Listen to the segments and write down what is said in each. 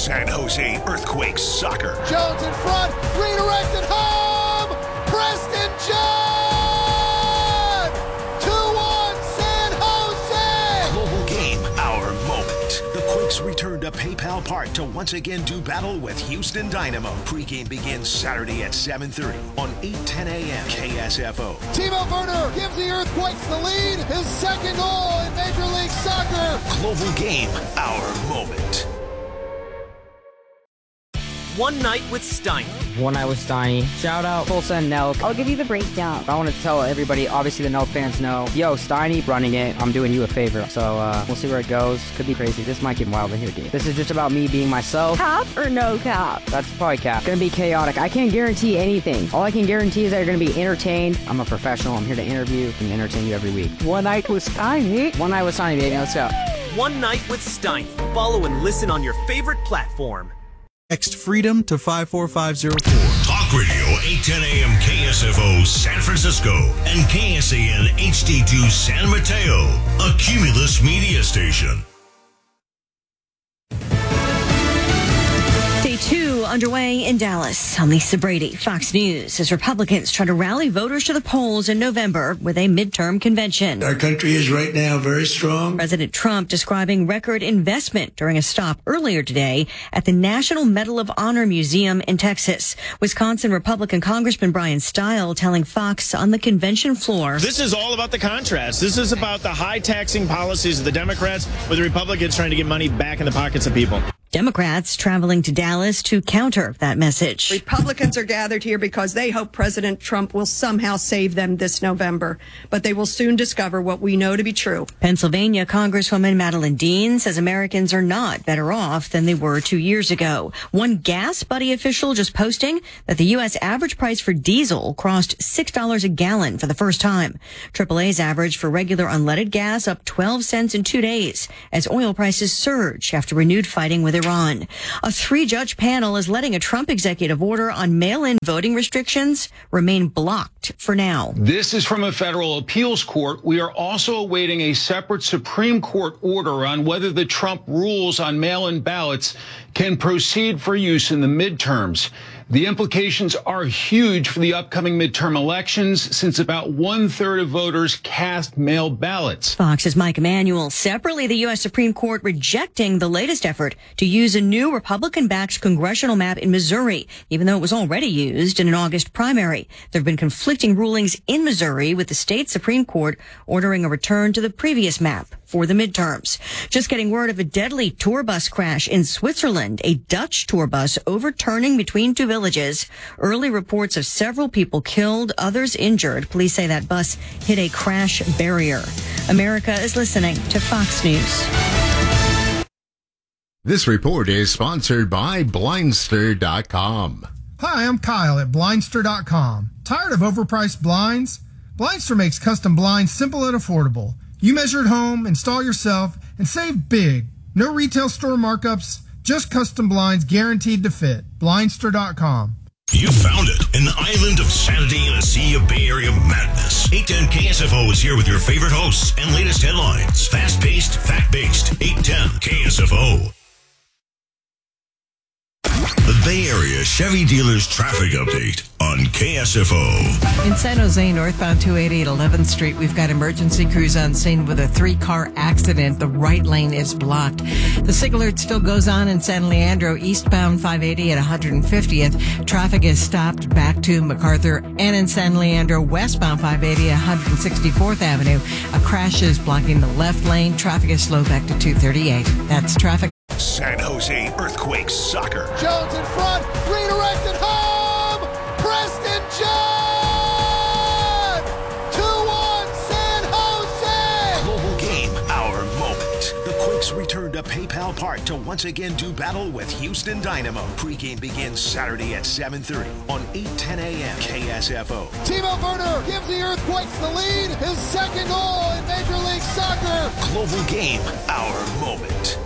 San Jose Earthquakes soccer. Jones in front, redirected home! Preston John! 2-1 San Jose! Global game, our moment. The Quakes return to PayPal Park to once again do battle with Houston Dynamo. Pre-game begins Saturday at 7:30 on 8:10 a.m. KSFO. Timo Werner gives the Earthquakes the lead, his second goal in Major League Soccer. Global game, our moment. One Night with Steiny. One Night with Steiny. Shout out Tulsa and Nelk. I'll give you the breakdown. I want to tell everybody, obviously the Nelk fans know, yo, Steiny running it. I'm doing you a favor. So we'll see where it goes. Could be crazy. This might get wild in here, dude. This is just about me being myself. Cap or no cap? That's probably cap. Gonna be chaotic. I can't guarantee anything. All I can guarantee is that you're gonna be entertained. I'm a professional. I'm here to interview and entertain you every week. One Night with Steiny. One Night with Steiny, baby. Let's go. One Night with Steiny. Follow and listen on your favorite platform. Text FREEDOM to 54504. Talk Radio 810 AM KSFO San Francisco and KSAN HD2 San Mateo, a Cumulus media station. Day 2 underway in Dallas. I'm Lisa Brady, Fox News, as Republicans try to rally voters to the polls in November with a midterm convention. Our country is right now very strong. President Trump describing record investment during a stop earlier today at the National Medal of Honor Museum in Texas. Wisconsin Republican Congressman Brian Stile telling Fox on the convention floor. This is all about the contrast. This is about the high taxing policies of the Democrats with the Republicans trying to get money back in the pockets of people. Democrats traveling to Dallas to counter that message. Republicans are gathered here because they hope President Trump will somehow save them this November, but they will soon discover what we know to be true. Pennsylvania Congresswoman Madeline Dean says Americans are not better off than they were 2 years ago. One Gas Buddy official just posting that the U.S. average price for diesel crossed $6 a gallon for the first time. AAA's average for regular unleaded gas up 12 cents in 2 days as oil prices surge after renewed fighting with Iran. A 3-judge panel is letting a Trump executive order on mail-in voting restrictions remain blocked for now. This is from a federal appeals court. We are also awaiting a separate Supreme Court order on whether the Trump rules on mail-in ballots can proceed for use in the midterms. The implications are huge for the upcoming midterm elections, since about 1/3 of voters cast mail ballots. Fox's Mike Emanuel. Separately, the U.S. Supreme Court rejecting the latest effort to use a new Republican-backed congressional map in Missouri, even though it was already used in an August primary. There have been conflicting rulings in Missouri, with the state Supreme Court ordering a return to the previous map for the midterms. Just getting word of a deadly tour bus crash in Switzerland, a Dutch tour bus overturning between two villages. Early reports of several people killed, others injured. Police say that bus hit a crash barrier. America is listening to Fox News. This report is sponsored by Blindster.com. Hi, I'm Kyle at Blindster.com. Tired of overpriced blinds? Blindster makes custom blinds simple and affordable. You measure at home, install yourself, and save big. No retail store markups, just custom blinds guaranteed to fit. Blindster.com. You found it, an island of sanity in a sea of Bay Area madness. 810 KSFO is here with your favorite hosts and latest headlines. Fast-paced, fact-based, 810 KSFO. The Bay Area Chevy Dealers Traffic Update on KSFO. In San Jose, northbound 280 at 11th Street, we've got emergency crews on scene with a 3-car accident. The right lane is blocked. The SIG alert still goes on in San Leandro, eastbound 580 at 150th. Traffic is stopped back to MacArthur, and in San Leandro, westbound 580 at 164th Avenue. A crash is blocking the left lane. Traffic is slow back to 238. That's traffic. San Jose Earthquakes soccer. Jones in front, redirected home! Preston John! 2-1 San Jose! Global game, our moment. The Quakes return to PayPal Park to once again do battle with Houston Dynamo. Pre-game begins Saturday at 7:30 on 8:10 a.m. KSFO. Timo Werner gives the Earthquakes the lead, his second goal in Major League Soccer. Global game, our moment.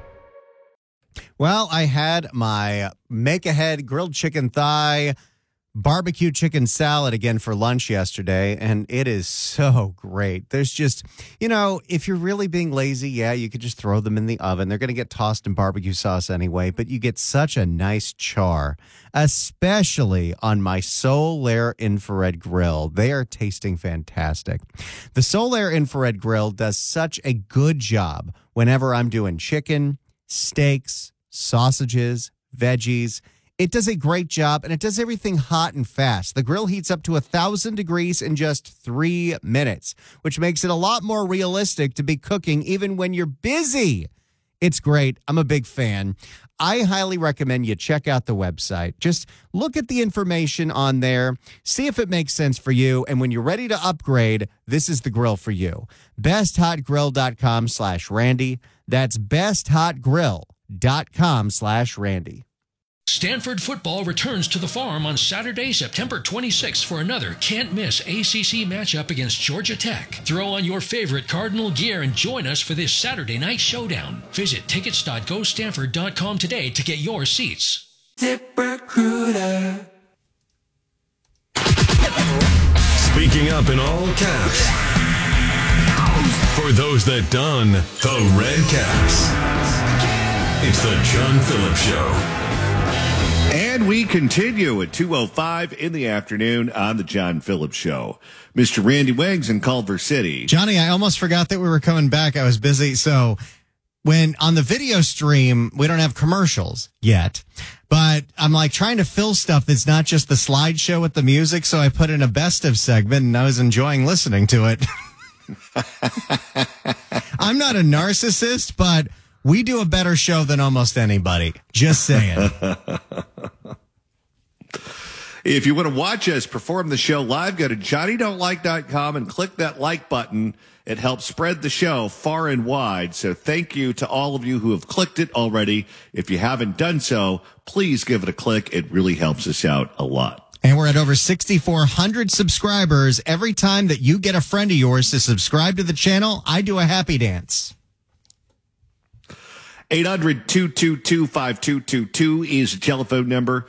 Well, I had my make-ahead grilled chicken thigh barbecue chicken salad again for lunch yesterday, and it is so great. There's just, if you're really being lazy, yeah, you could just throw them in the oven. They're going to get tossed in barbecue sauce anyway, but you get such a nice char, especially on my Solaire infrared grill. They are tasting fantastic. The Solaire infrared grill does such a good job whenever I'm doing chicken, steaks, sausages, veggies. It does a great job, and it does everything hot and fast. The grill heats up to 1,000 degrees in just 3 minutes, which makes it a lot more realistic to be cooking even when you're busy. It's great. I'm a big fan. I highly recommend you check out the website. Just look at the information on there, see if it makes sense for you, and when you're ready to upgrade, this is the grill for you. BestHotGrill.com/Randy. That's BestHotGrill.com/Randy. Stanford football returns to the Farm on Saturday, September 26th for another can't-miss ACC matchup against Georgia Tech. Throw on your favorite Cardinal gear and join us for this Saturday night showdown. Visit tickets.gostanford.com today to get your seats. ZipRecruiter. Speaking up in all caps. For those that don the red caps. It's the John Phillips Show. And we continue at 2:05 in the afternoon on the John Phillips Show. Mr. Randy Weggs in Culver City. Johnny, I almost forgot that we were coming back. I was busy. So when on the video stream, we don't have commercials yet, but I'm like trying to fill stuff that's not just the slideshow with the music. So I put in a best of segment and I was enjoying listening to it. I'm not a narcissist, but we do a better show than almost anybody. Just saying. If you want to watch us perform the show live, go to JohnnyDon'tLike.com and click that like button. It helps spread the show far and wide. So thank you to all of you who have clicked it already. If you haven't done so, please give it a click. It really helps us out a lot. And we're at over 6,400 subscribers. Every time that you get a friend of yours to subscribe to the channel, I do a happy dance. 800-222-5222 is the telephone number.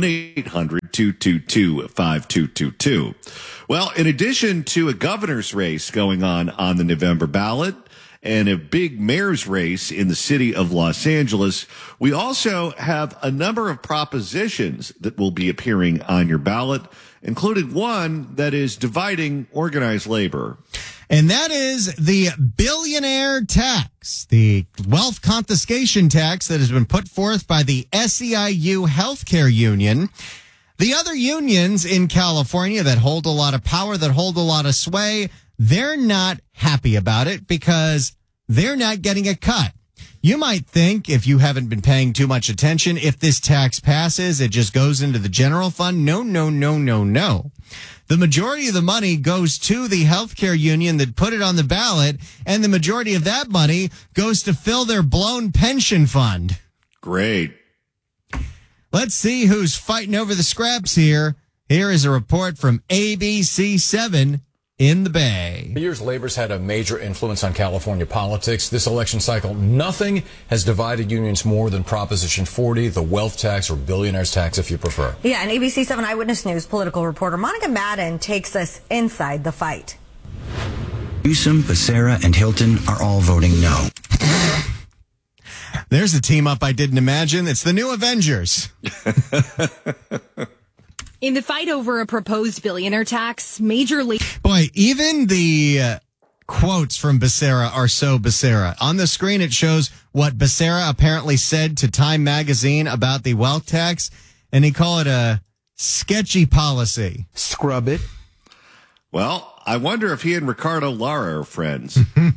1-800-222-5222. Well, in addition to a governor's race going on the November ballot and a big mayor's race in the city of Los Angeles, we also have a number of propositions that will be appearing on your ballot, including one that is dividing organized labor. And that is the billionaire tax, the wealth confiscation tax that has been put forth by the SEIU Healthcare Union. The other unions in California that hold a lot of power, that hold a lot of sway, they're not happy about it because they're not getting a cut. You might think, if you haven't been paying too much attention, if this tax passes, it just goes into the general fund. No, no, no, no, no. The majority of the money goes to the healthcare union that put it on the ballot, and the majority of that money goes to fill their blown pension fund. Great. Let's see who's fighting over the scraps here. Here is a report from ABC7 in the Bay. For years, Labor's had a major influence on California politics. This election cycle, nothing has divided unions more than Proposition 40, the wealth tax, or billionaire's tax, if you prefer. Yeah, and ABC 7 Eyewitness News political reporter Monica Madden takes us inside the fight. Newsom, Becerra, and Hilton are all voting no. There's a team up I didn't imagine. It's the new Avengers. In the fight over a proposed billionaire tax, Major League... Boy, even the quotes from Becerra are so Becerra. On the screen, it shows what Becerra apparently said to Time magazine about the wealth tax, and he called it a sketchy policy. Scrub it. Well, I wonder if he and Ricardo Lara are friends.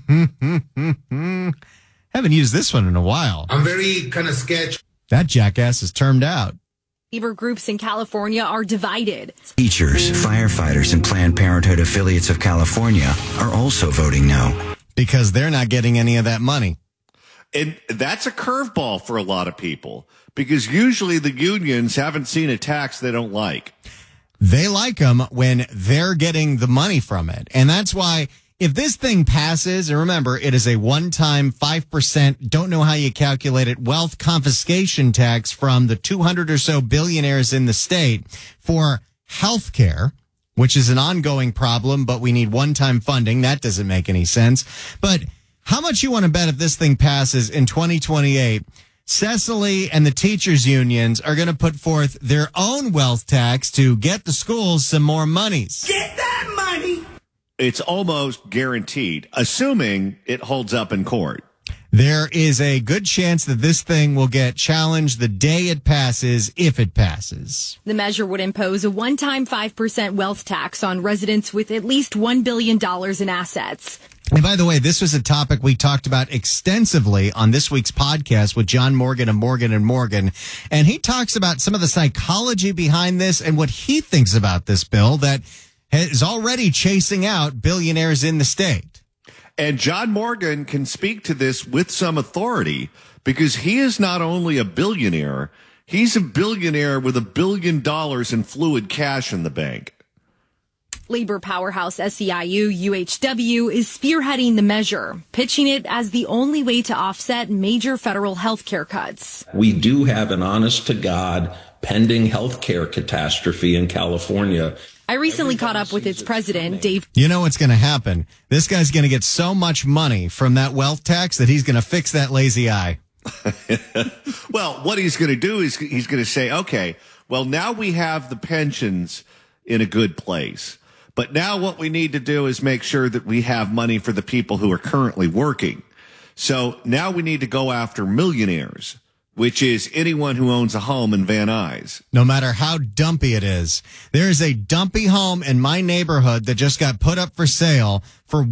Haven't used this one in a while. I'm very kind of sketchy. That jackass is termed out. Labor groups in California are divided. Teachers, firefighters, and Planned Parenthood affiliates of California are also voting no. Because they're not getting any of that money. And that's a curveball for a lot of people, because usually the unions haven't seen a tax they don't like. They like them when they're getting the money from it. And that's why if this thing passes, and remember, it is a one-time 5%, don't know how you calculate it, wealth confiscation tax from the 200 or so billionaires in the state for health care, which is an ongoing problem, but we need one-time funding. That doesn't make any sense. But how much you want to bet if this thing passes in 2028, Cecily and the teachers unions are going to put forth their own wealth tax to get the schools some more monies. Get that money! It's almost guaranteed, assuming it holds up in court. There is a good chance that this thing will get challenged the day it passes, if it passes. The measure would impose a one-time 5% wealth tax on residents with at least $1 billion in assets. And by the way, this was a topic we talked about extensively on this week's podcast with John Morgan of Morgan & Morgan. And he talks about some of the psychology behind this and what he thinks about this bill that is already chasing out billionaires in the state. And John Morgan can speak to this with some authority because he is not only a billionaire, he's a billionaire with $1 billion in fluid cash in the bank. Labor powerhouse SEIU UHW is spearheading the measure, pitching it as the only way to offset major federal health care cuts. We do have an honest-to-God pending health care catastrophe in California. I recently caught up with its president, Dave. You know what's going to happen? This guy's going to get so much money from that wealth tax that he's going to fix that lazy eye. Well, what he's going to do is he's going to say, okay, well, now we have the pensions in a good place. But now what we need to do is make sure that we have money for the people who are currently working. So now we need to go after millionaires, which is anyone who owns a home in Van Nuys. No matter how dumpy it is. There is a dumpy home in my neighborhood that just got put up for sale for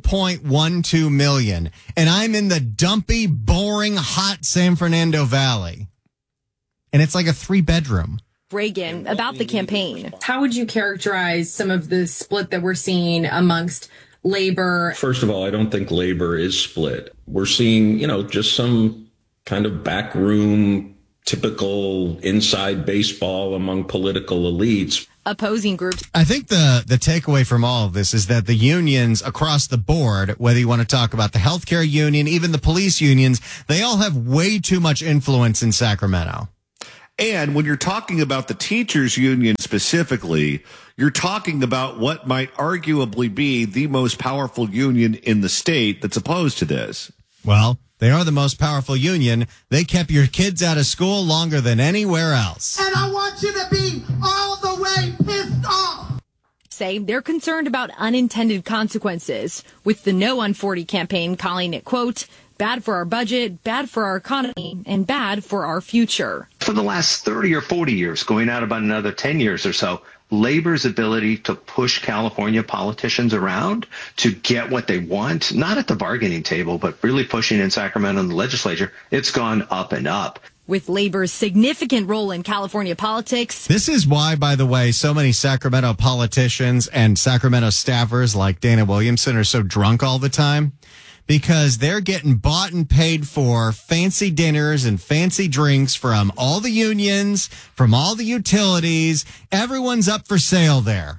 $1.12 million. And I'm in the dumpy, boring, hot San Fernando Valley. And it's like a 3-bedroom. Reagan about the campaign. How would you characterize some of the split that we're seeing amongst labor? First of all, I don't think labor is split. We're seeing, just some kind of backroom, typical inside baseball among political elites. Opposing groups. I think the takeaway from all of this is that the unions across the board, whether you want to talk about the healthcare union, even the police unions, they all have way too much influence in Sacramento. And when you're talking about the teachers union specifically, you're talking about what might arguably be the most powerful union in the state that's opposed to this. Well, they are the most powerful union. They kept your kids out of school longer than anywhere else. And I want you to be all the way pissed off. Say they're concerned about unintended consequences, with the No on 40 campaign calling it, quote, bad for our budget, bad for our economy, and bad for our future. For the last 30 or 40 years, going out about another 10 years or so, labor's ability to push California politicians around to get what they want, not at the bargaining table, but really pushing in Sacramento and the legislature, it's gone up and up. With labor's significant role in California politics. This is why, by the way, so many Sacramento politicians and Sacramento staffers like Dana Williamson are so drunk all the time. Because they're getting bought and paid for fancy dinners and fancy drinks from all the unions, from all the utilities. Everyone's up for sale there.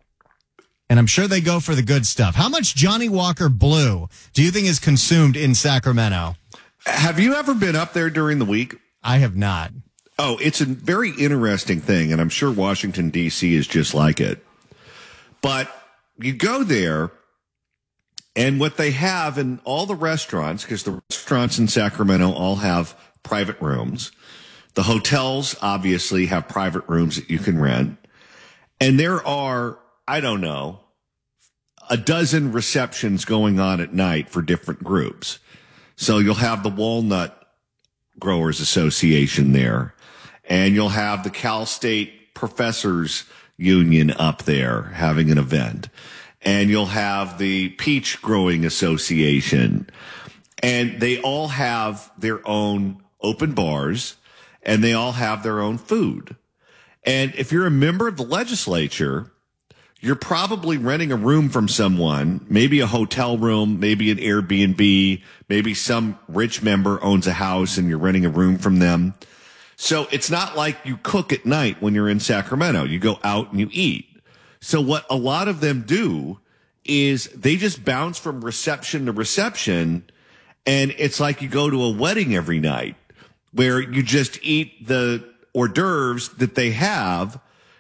And I'm sure they go for the good stuff. How much Johnny Walker Blue do you think is consumed in Sacramento? Have you ever been up there during the week? I have not. Oh, it's a very interesting thing, and I'm sure Washington, D.C. is just like it. But you go there, and what they have in all the restaurants, because the restaurants in Sacramento all have private rooms. The hotels obviously have private rooms that you can rent. And there are, I don't know, a dozen receptions going on at night for different groups. So you'll have the Walnut Growers Association there. And you'll have the Cal State Professors Union up there having an event. And you'll have the Peach Growing Association. And they all have their own open bars, and they all have their own food. And if you're a member of the legislature, you're probably renting a room from someone, maybe a hotel room, maybe an Airbnb, maybe some rich member owns a house and you're renting a room from them. So it's not like you cook at night when you're in Sacramento. You go out and you eat. So what a lot of them do is they just bounce from reception to reception, and it's like you go to a wedding every night where you just eat the hors d'oeuvres that they have,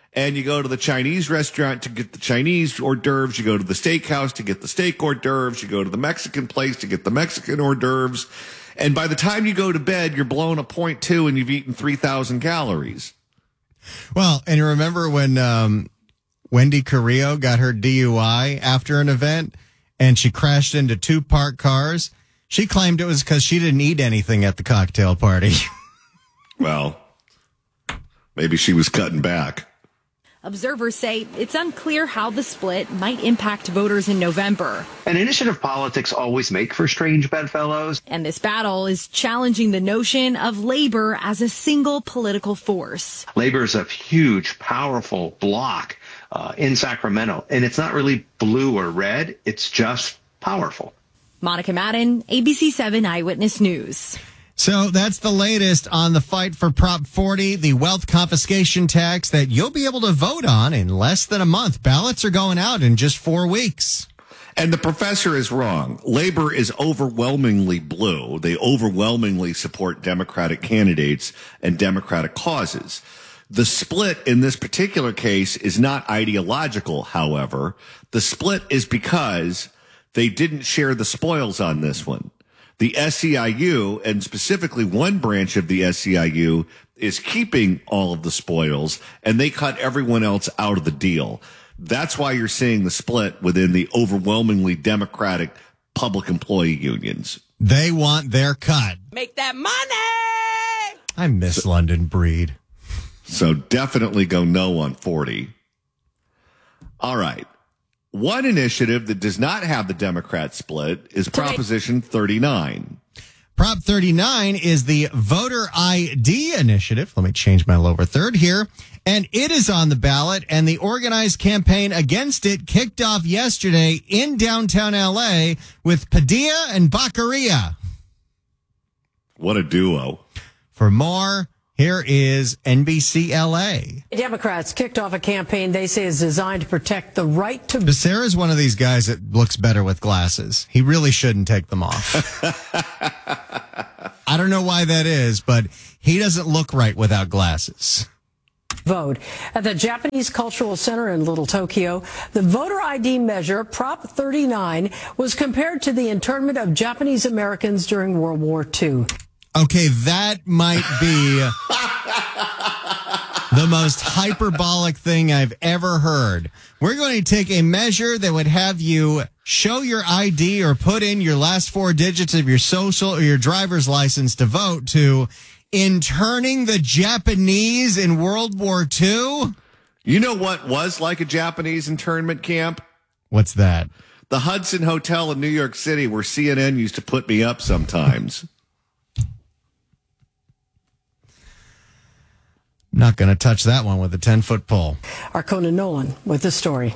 and you go to the Chinese restaurant to get the Chinese hors d'oeuvres. You go to the steakhouse to get the steak hors d'oeuvres. You go to the Mexican place to get the Mexican hors d'oeuvres. And by the time you go to bed, you're blown a 0.2 and you've eaten 3,000 calories. Well, and you remember when Wendy Carrillo got her DUI after an event and she crashed into 2 parked cars? She claimed it was because she didn't eat anything at the cocktail party. Well, maybe she was cutting back. Observers say it's unclear how the split might impact voters in November. And initiative politics always make for strange bedfellows. And this battle is challenging the notion of labor as a single political force. Labor is a huge, powerful bloc in Sacramento. And it's not really blue or red. It's just powerful. Monica Madden, ABC 7 Eyewitness News. So that's the latest on the fight for Prop 40, the wealth confiscation tax that you'll be able to vote on in less than a month. Ballots are going out in just 4 weeks. And the professor is wrong. Labor is overwhelmingly blue. They overwhelmingly support Democratic candidates and Democratic causes. The split in this particular case is not ideological, however. The split is because they didn't share the spoils on this one. The SEIU, and specifically one branch of the SEIU, is keeping all of the spoils, and they cut everyone else out of the deal. That's why you're seeing the split within the overwhelmingly Democratic public employee unions. They want their cut. Make that money! I miss London Breed. So definitely go no on 40. All right. One initiative that does not have the Democrat split is Proposition 39. Prop 39 is the voter ID initiative. Let me change my lower third here. And it is on the ballot, and the organized campaign against it kicked off yesterday in downtown L.A. with Padilla and Baccaria. What a duo. For more, here is NBC LA. Democrats kicked off a campaign they say is designed to protect the right to... Becerra's one of these guys that looks better with glasses. He really shouldn't take them off. I don't know why that is, but he doesn't look right without glasses. Vote. At the Japanese Cultural Center in Little Tokyo, the voter ID measure, Prop 39, was compared to the internment of Japanese Americans during World War II. Okay, that might be the most hyperbolic thing I've ever heard. We're going to take a measure that would have you show your ID or put in your last 4 digits of your social or your driver's license to vote, to interning the Japanese in World War II. You know what was like a Japanese internment camp? What's that? The Hudson Hotel in New York City, where CNN used to put me up sometimes. Not going to touch that one with a 10-foot pole. Our Conan Nolan with the story.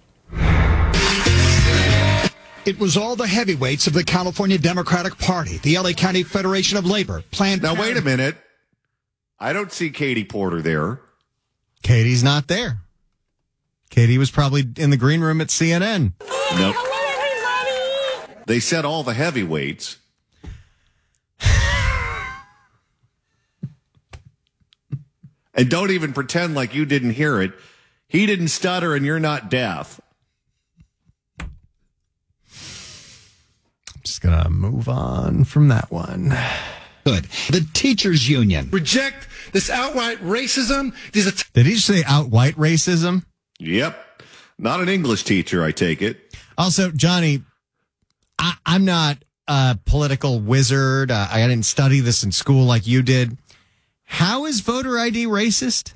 It was all the heavyweights of the California Democratic Party, the LA County Federation of Labor, Planned Now, wait a minute. I don't see Katie Porter there. Katie's not there. Katie was probably in the green room at CNN. Nope. Hello, everybody. They said all the heavyweights. And don't even pretend like you didn't hear it. He didn't stutter and you're not deaf. I'm just going to move on from that one. Good. The teachers union. Reject this outright racism. Did he say outright racism? Yep. Not an English teacher, I take it. Also, Johnny, I'm not a political wizard. I didn't study this in school like you did. How is voter ID racist?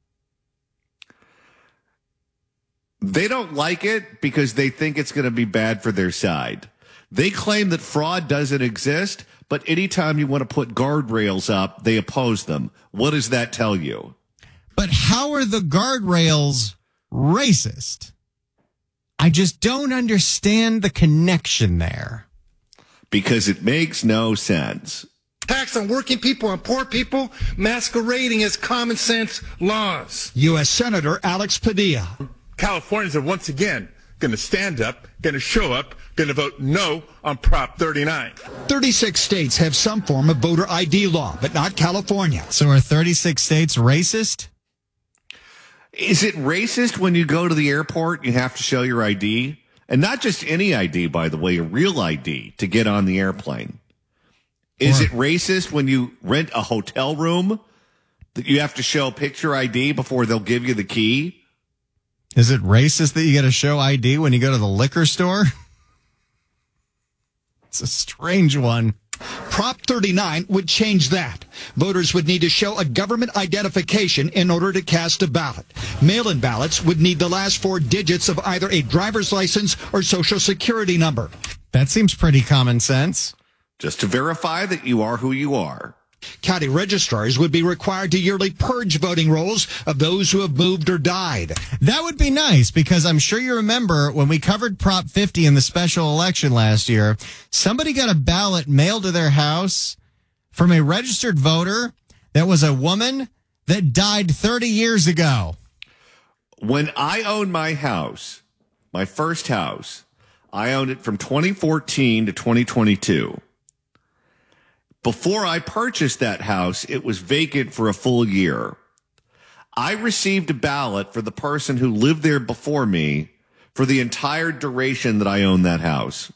They don't like it because they think it's going to be bad for their side. They claim that fraud doesn't exist, but anytime you want to put guardrails up, they oppose them. What does that tell you? But how are the guardrails racist? I just don't understand the connection there. Because it makes no sense. Tax on working people and poor people masquerading as common sense laws. U.S. Senator Alex Padilla. Californians are once again going to stand up, going to show up, going to vote no on Prop 39. 36 states have some form of voter ID law, but not California. So are 36 states racist? Is it racist when you go to the airport, you have to show your ID? And not just any ID, by the way, a real ID to get on the airplane. Is it racist when you rent a hotel room that you have to show picture ID before they'll give you the key? Is it racist that you got to show ID when you go to the liquor store? It's a strange one. Prop 39 would change that. Voters would need to show a government identification in order to cast a ballot. Mail-in ballots would need the last 4 digits of either a driver's license or social security number. That seems pretty common sense. Just to verify that you are who you are. County registrars would be required to yearly purge voting rolls of those who have moved or died. That would be nice, because I'm sure you remember when we covered Prop 50 in the special election last year, somebody got a ballot mailed to their house from a registered voter that was a woman that died 30 years ago. When I owned my house, my first house, I owned it from 2014 to 2022. Before I purchased that house, it was vacant for a full year. I received a ballot for the person who lived there before me for the entire duration that I owned that house.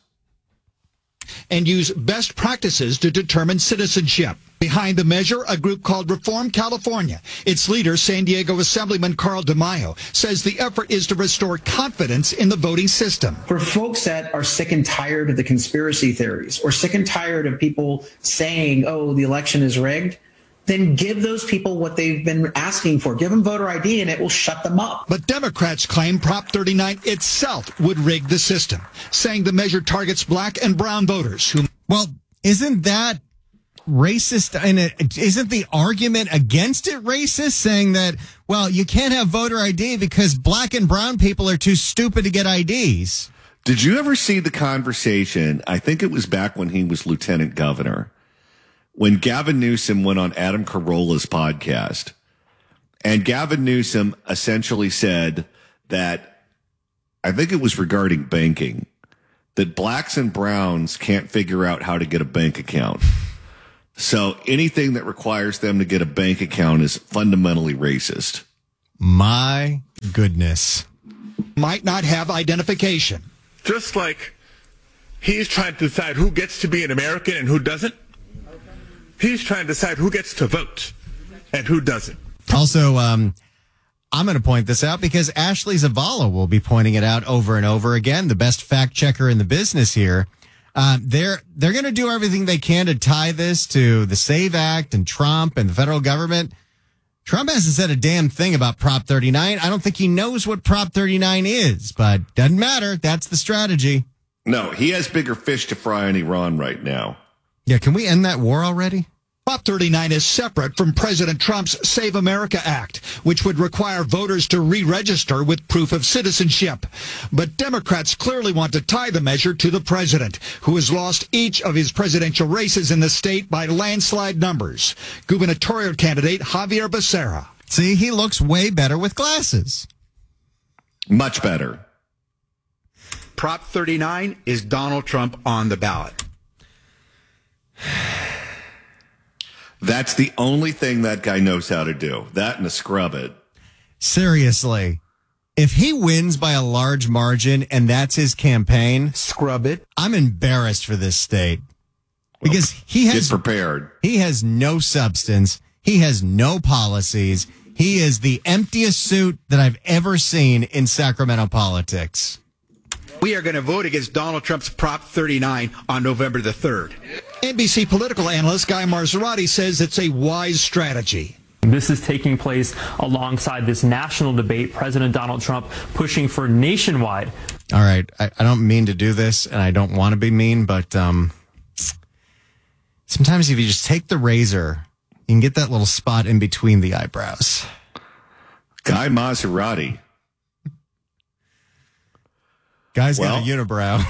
And use best practices to determine citizenship. Behind the measure, a group called Reform California. Its leader, San Diego Assemblyman Carl DeMaio, says the effort is to restore confidence in the voting system. For folks that are sick and tired of the conspiracy theories or sick and tired of people saying, oh, the election is rigged, then give those people what they've been asking for. Give them voter ID and it will shut them up. But Democrats claim Prop 39 itself would rig the system, saying the measure targets black and brown voters who... Well, isn't that racist? And isn't the argument against it racist, saying that, well, you can't have voter ID because black and brown people are too stupid to get IDs? Did you ever see the conversation? I think it was back when he was lieutenant governor, when Gavin Newsom went on Adam Carolla's podcast, and Gavin Newsom essentially said that, I think it was regarding banking, that blacks and browns can't figure out how to get a bank account. So anything that requires them to get a bank account is fundamentally racist. My goodness. Might not have identification. Just like he's trying to decide who gets to be an American and who doesn't, he's trying to decide who gets to vote and who doesn't. Also, I'm going to point this out because Ashley Zavala will be pointing it out over and over again, the best fact checker in the business here. They're going to do everything they can to tie this to the SAVE Act and Trump and the federal government. Trump hasn't said a damn thing about Prop 39. I don't think he knows what Prop 39 is, but doesn't matter. That's the strategy. No, he has bigger fish to fry in Iran right now. Yeah, can we end that war already? Prop 39 is separate from President Trump's Save America Act, which would require voters to re-register with proof of citizenship. But Democrats clearly want to tie the measure to the president, who has lost each of his presidential races in the state by landslide numbers. Gubernatorial candidate Javier Becerra. See, he looks way better with glasses. Much better. Prop 39 is Donald Trump on the ballot. That's the only thing that guy knows how to do. That and to scrub it. Seriously. If he wins by a large margin and that's his campaign, scrub it. I'm embarrassed for this state. Because he has get prepared. He has no substance. He has no policies. He is the emptiest suit that I've ever seen in Sacramento politics. We are going to vote against Donald Trump's Prop 39 on November the 3rd. NBC political analyst Guy Marzorati says it's a wise strategy. This is taking place alongside this national debate, President Donald Trump pushing for nationwide. All right. I don't mean to do this, and I don't want to be mean, but sometimes if you just take the razor, you can get that little spot in between the eyebrows. Guy Maserati. Guy's got a unibrow.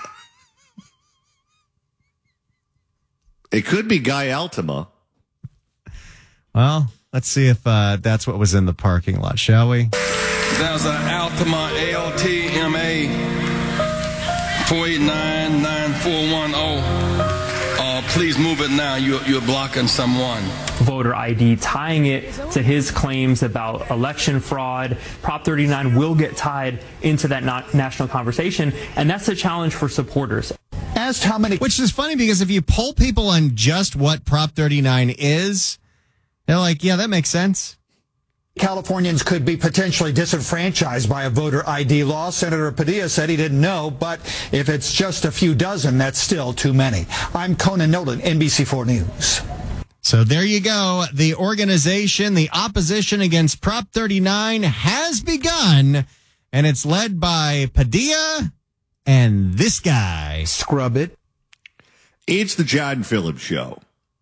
It could be Guy Altima. Well, let's see if that's what was in the parking lot, shall we? That was an Altima ALTMA 4899410. please move it now. You're blocking someone. Voter ID, tying it to his claims about election fraud. Prop 39 will get tied into that national conversation, and that's a challenge for supporters. Asked how many... Which is funny because if you poll people on just what Prop 39 is, they're like, yeah, that makes sense. Californians could be potentially disenfranchised by a voter ID law. Senator Padilla said he didn't know, but if it's just a few dozen, that's still too many. I'm Conan Nolan, NBC4 News. So there you go. The organization, the opposition against Prop 39 has begun, and it's led by Padilla and this guy. Scrub it. It's the John Phillips Show.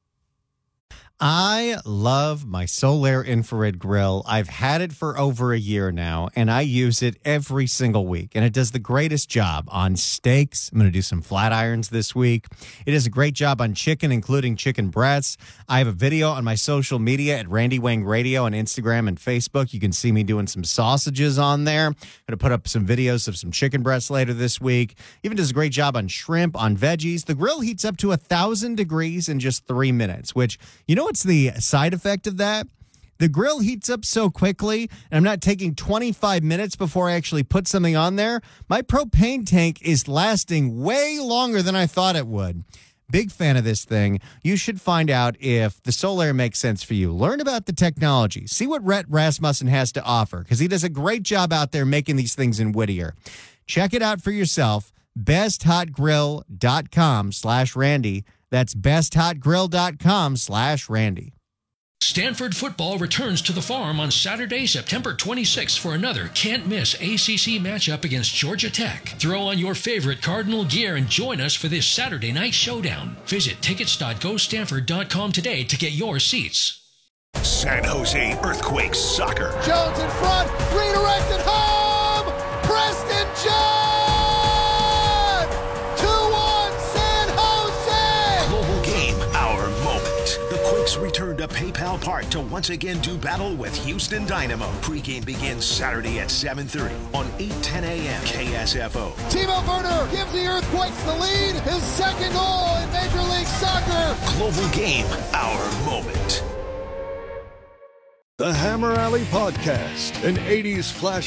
I love my Solaire infrared grill. I've had it for over a year now, and I use it every single week, and it does the greatest job on steaks. I'm going to do some flat irons this week. It does a great job on chicken, including chicken breasts. I have a video on my social media at Randy Wang Radio on Instagram and Facebook. You can see me doing some sausages on there. I'm going to put up some videos of some chicken breasts later this week. Even does a great job on shrimp, on veggies. The grill heats up to 1,000 degrees in just 3 minutes, which, you know what's the side effect of that? The grill heats up so quickly, and I'm not taking 25 minutes before I actually put something on there. My propane tank is lasting way longer than I thought it would. Big fan of this thing. You should find out if the Solaire makes sense for you. Learn about the technology. See what Rhett Rasmussen has to offer, because he does a great job out there making these things in Whittier. Check it out for yourself. BestHotGrill.com/Randy. That's BestHotGrill.com/Randy. Stanford football returns to the Farm on Saturday, September 26th for another can't-miss ACC matchup against Georgia Tech. Throw on your favorite Cardinal gear and join us for this Saturday night showdown. Visit tickets.gostanford.com today to get your seats. San Jose Earthquakes soccer. Jones in front, redirected home! Preston Jones! 2-1 San Jose! Global game, our moment. The Quakes return to PayPal Park to once again do battle with Houston Dynamo. Pre-game begins Saturday at 7:30 on 8:10 a.m. KSFO. Timo Werner gives the Earthquakes the lead. His second goal in Major League Soccer. Global game, our moment. The Hammer Alley Podcast, an 80s flash